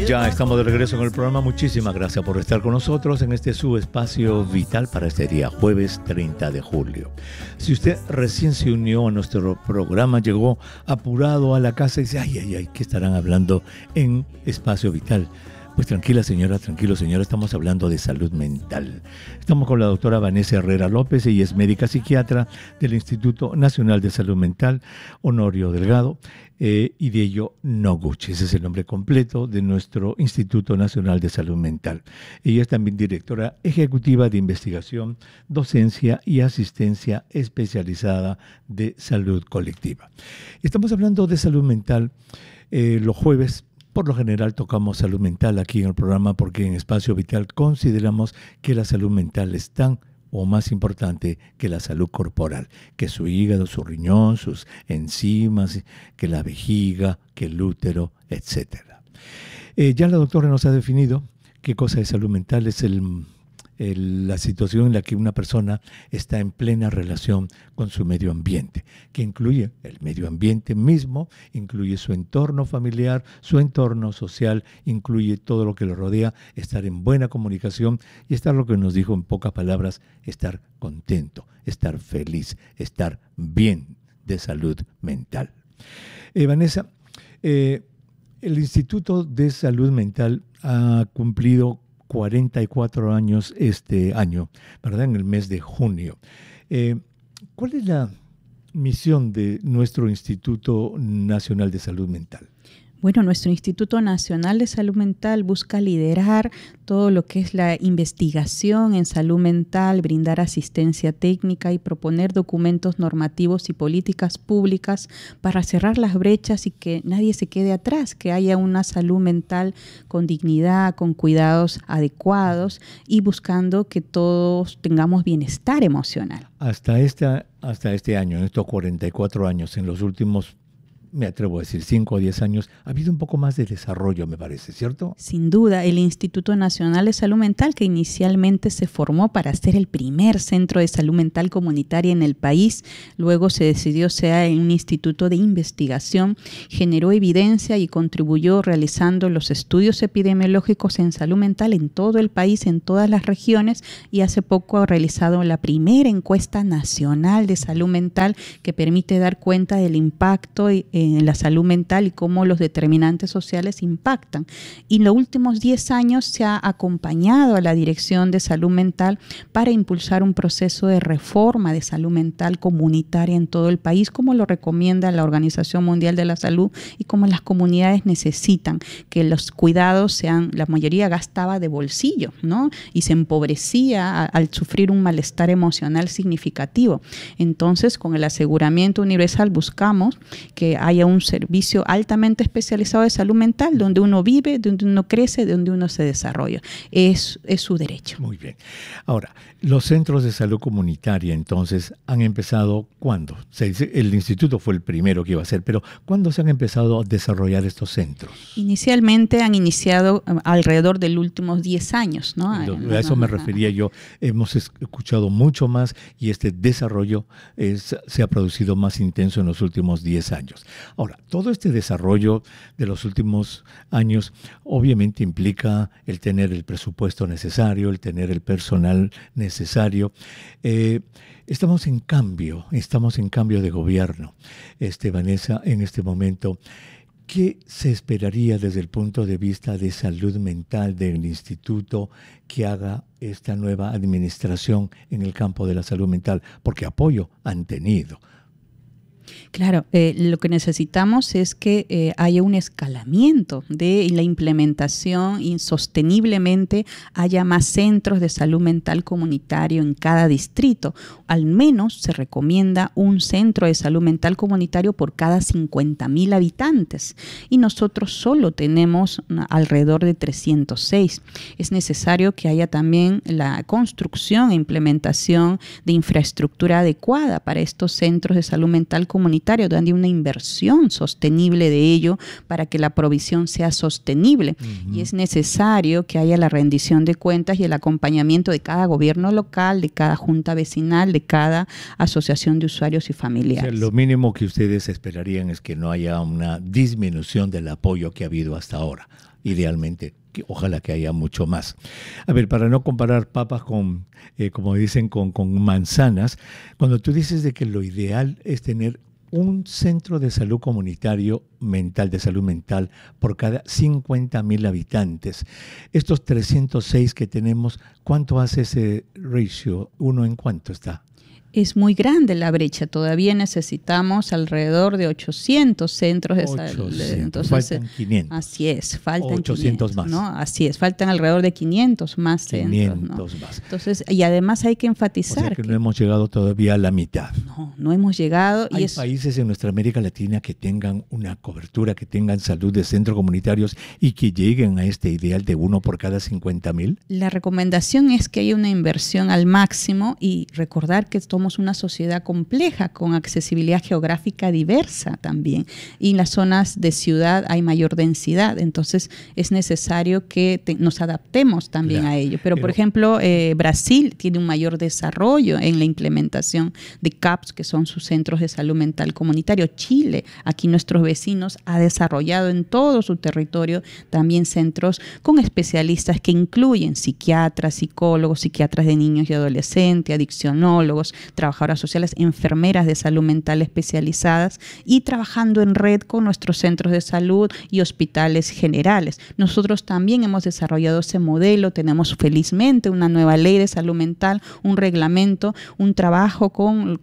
Ya estamos de regreso en el programa. Muchísimas gracias por estar con nosotros en este su espacio vital para este día, jueves 30 de julio. Si usted recién se unió a nuestro programa, llegó apurado a la casa y dice, ay, ¿qué estarán hablando en Espacio Vital? Pues tranquilo señora, estamos hablando de salud mental. Estamos con la doctora Vanessa Herrera López, ella es médica psiquiatra del Instituto Nacional de Salud Mental, Honorio Delgado, y de ello Noguchi, ese es el nombre completo de nuestro Instituto Nacional de Salud Mental. Ella es también directora ejecutiva de investigación, docencia y asistencia especializada de salud colectiva. Estamos hablando de salud mental los jueves. Por lo general tocamos salud mental aquí en el programa porque en Espacio Vital consideramos que la salud mental es tan o más importante que la salud corporal, que su hígado, su riñón, sus enzimas, que la vejiga, que el útero, etc. Ya la doctora nos ha definido qué cosa es salud mental, es la situación en la que una persona está en plena relación con su medio ambiente, que incluye el medio ambiente mismo, incluye su entorno familiar, su entorno social, incluye todo lo que lo rodea, estar en buena comunicación y estar, lo que nos dijo en pocas palabras, estar contento, estar feliz, estar bien de salud mental. Vanessa, el Instituto de Salud Mental ha cumplido 44 años este año, ¿verdad? En el mes de junio. ¿Cuál es la misión de nuestro Instituto Nacional de Salud Mental? Bueno, nuestro Instituto Nacional de Salud Mental busca liderar todo lo que es la investigación en salud mental, brindar asistencia técnica y proponer documentos normativos y políticas públicas para cerrar las brechas y que nadie se quede atrás, que haya una salud mental con dignidad, con cuidados adecuados y buscando que todos tengamos bienestar emocional. Hasta este año, en estos 44 años, en los últimos, me atrevo a decir, 5 o 10 años, ha habido un poco más de desarrollo, me parece, ¿cierto? Sin duda, el Instituto Nacional de Salud Mental, que inicialmente se formó para ser el primer centro de salud mental comunitaria en el país, luego se decidió ser un instituto de investigación, generó evidencia y contribuyó realizando los estudios epidemiológicos en salud mental en todo el país, en todas las regiones, y hace poco ha realizado la primera encuesta nacional de salud mental que permite dar cuenta del impacto en la salud mental y cómo los determinantes sociales impactan. Y en los últimos 10 años se ha acompañado a la Dirección de Salud Mental para impulsar un proceso de reforma de salud mental comunitaria en todo el país, como lo recomienda la Organización Mundial de la Salud y como las comunidades necesitan, que los cuidados sean, la mayoría gastaba de bolsillo, ¿no? Y se empobrecía al sufrir un malestar emocional significativo. Entonces, con el aseguramiento universal buscamos que haya un servicio altamente especializado de salud mental donde uno vive, donde uno crece, donde uno se desarrolla. Es su derecho. Muy bien. Ahora, los centros de salud comunitaria entonces han empezado, ¿cuándo? Se dice, el instituto fue el primero que iba a hacer, pero ¿cuándo se han empezado a desarrollar estos centros? Inicialmente han iniciado alrededor de los últimos 10 años, ¿no? A eso me refería yo. Hemos escuchado mucho más y este desarrollo se ha producido más intenso en los últimos 10 años. Ahora, todo este desarrollo de los últimos años obviamente implica el tener el presupuesto necesario, el tener el personal necesario. Estamos en cambio de gobierno, Vanessa, en este momento. ¿Qué se esperaría desde el punto de vista de salud mental del instituto que haga esta nueva administración en el campo de la salud mental? Porque apoyo han tenido. Claro, lo que necesitamos es que haya un escalamiento de la implementación y sosteniblemente haya más centros de salud mental comunitario en cada distrito. Al menos se recomienda un centro de salud mental comunitario por cada 50,000 habitantes y nosotros solo tenemos alrededor de 306. Es necesario que haya también la construcción e implementación de infraestructura adecuada para estos centros de salud mental comunitaria comunitario, donde hay una inversión sostenible de ello para que la provisión sea sostenible. Y es necesario que haya la rendición de cuentas y el acompañamiento de cada gobierno local, de cada junta vecinal, de cada asociación de usuarios y familiares. O sea, lo mínimo que ustedes esperarían es que no haya una disminución del apoyo que ha habido hasta ahora. Idealmente, ojalá que haya mucho más. A ver, para no comparar papas con, como dicen, con manzanas, cuando tú dices de que lo ideal es tener un centro de salud comunitario mental, de salud mental, por cada 50,000 habitantes. Estos 306 que tenemos, ¿cuánto hace ese ratio? ¿Uno en cuánto está? Es muy grande la brecha, todavía necesitamos alrededor de 800 centros de salud. Entonces, faltan 500. Así es, faltan 800 500, más. ¿no? Así es, faltan alrededor de 500 más centros. 500 ¿no? más. Entonces, y además hay que enfatizar. O sea que no hemos llegado todavía a la mitad. No hemos llegado. Hay países en nuestra América Latina que tengan una cobertura, que tengan salud de centros comunitarios y que lleguen a este ideal de uno por cada 50,000. La recomendación es que haya una inversión al máximo y recordar que somos una sociedad compleja con accesibilidad geográfica diversa también. Y en las zonas de ciudad hay mayor densidad, entonces es necesario que nos adaptemos también a ello. Pero, por ejemplo, Brasil tiene un mayor desarrollo en la implementación de CAPS, que son sus centros de salud mental comunitario. Chile, aquí nuestros vecinos, ha desarrollado en todo su territorio también centros con especialistas que incluyen psiquiatras, psicólogos, psiquiatras de niños y adolescentes, adiccionólogos, trabajadoras sociales, enfermeras de salud mental especializadas y trabajando en red con nuestros centros de salud y hospitales generales. Nosotros también hemos desarrollado ese modelo, tenemos felizmente una nueva ley de salud mental, un reglamento, un trabajo con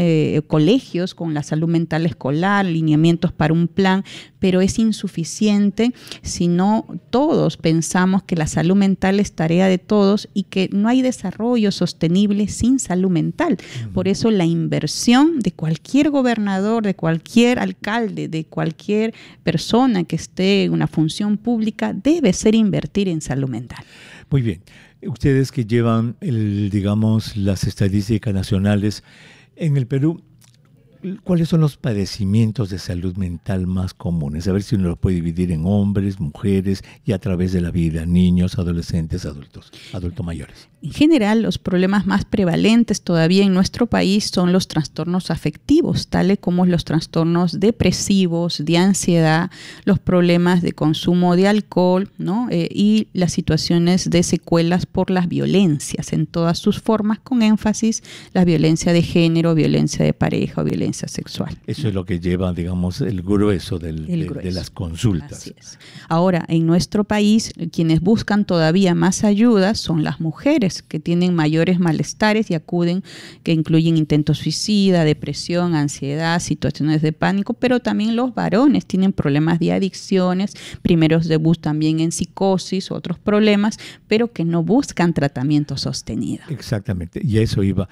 colegios, con la salud mental escolar, lineamientos para un plan, pero es insuficiente si no todos pensamos que la salud mental es tarea de todos y que no hay desarrollo sostenible sin salud mental. Por eso la inversión de cualquier gobernador, de cualquier alcalde, de cualquier persona que esté en una función pública debe ser invertir en salud mental. Muy bien. Ustedes que llevan, las estadísticas nacionales en el Perú, ¿cuáles son los padecimientos de salud mental más comunes? A ver si uno los puede dividir en hombres, mujeres y a través de la vida, niños, adolescentes, adultos mayores. En general, los problemas más prevalentes todavía en nuestro país son los trastornos afectivos, tales como los trastornos depresivos, de ansiedad, los problemas de consumo de alcohol, ¿no? Y las situaciones de secuelas por las violencias en todas sus formas, con énfasis la violencia de género, violencia de pareja o violencia sexual. Eso es lo que lleva, el grueso, de las consultas. Así es. Ahora, en nuestro país, quienes buscan todavía más ayuda son las mujeres, que tienen mayores malestares y acuden, que incluyen intentos suicida, depresión, ansiedad, situaciones de pánico, pero también los varones tienen problemas de adicciones, primeros debut también en psicosis, otros problemas, pero que no buscan tratamiento sostenido. Exactamente, y a eso iba.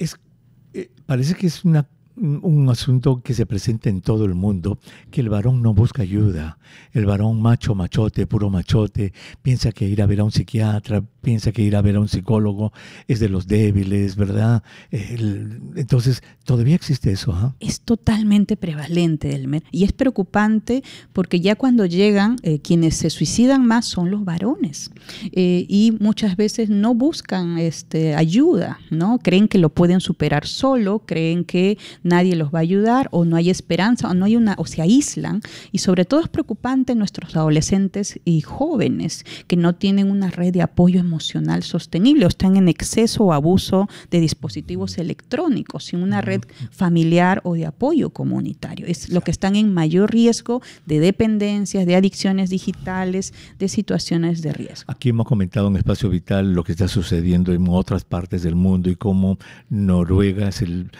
Parece que es un asunto que se presenta en todo el mundo, que el varón no busca ayuda. El varón machote, puro machote, piensa que ir a ver a un psiquiatra, piensa que ir a ver a un psicólogo es de los débiles, ¿verdad? Entonces, todavía existe eso, ¿ah? Es totalmente prevalente, Elmer, y es preocupante porque ya cuando llegan, quienes se suicidan más son los varones, y muchas veces no buscan ayuda, ¿no? Creen que lo pueden superar solo, creen que nadie los va a ayudar o no hay esperanza o se aíslan, y sobre todo es preocupante en nuestros adolescentes y jóvenes que no tienen una red de apoyo emocional sostenible o están en exceso o abuso de dispositivos electrónicos sin una red familiar o de apoyo comunitario. Es lo que están en mayor riesgo de dependencias, de adicciones digitales, de situaciones de riesgo. Aquí hemos comentado en Espacio Vital lo que está sucediendo en otras partes del mundo y cómo Noruega,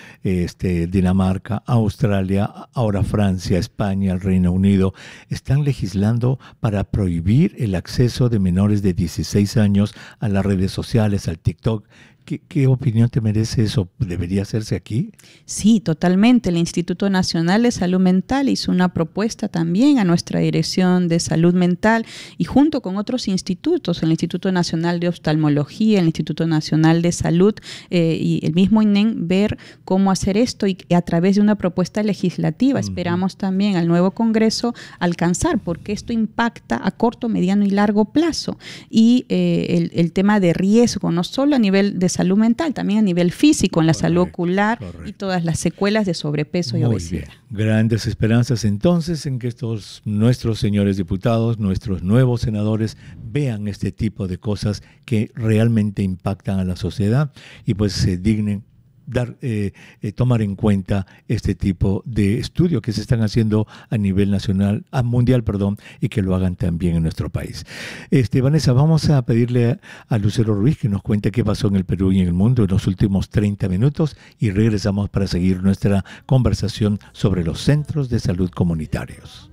Dinamarca, Australia, ahora Francia, España, el Reino Unido, están legislando para prohibir el acceso de menores de 16 años a las redes sociales, al TikTok, ¿Qué opinión te merece eso? ¿Debería hacerse aquí? Sí, totalmente. El Instituto Nacional de Salud Mental hizo una propuesta también a nuestra Dirección de Salud Mental y junto con otros institutos, el Instituto Nacional de Oftalmología, el Instituto Nacional de Salud y el mismo INEN, ver cómo hacer esto y a través de una propuesta legislativa. Esperamos también al nuevo Congreso alcanzar, porque esto impacta a corto, mediano y largo plazo. Y el tema de riesgo, no solo a nivel de salud mental, también a nivel físico, en la salud ocular y todas las secuelas de sobrepeso y obesidad. Muy bien. Grandes esperanzas entonces en que nuestros señores diputados, nuestros nuevos senadores vean este tipo de cosas que realmente impactan a la sociedad y pues se dignen tomar en cuenta este tipo de estudios que se están haciendo a nivel mundial, y que lo hagan también en nuestro país. Vanessa, vamos a pedirle a Lucero Ruiz que nos cuente qué pasó en el Perú y en el mundo en los últimos 30 minutos y regresamos para seguir nuestra conversación sobre los centros de salud comunitarios.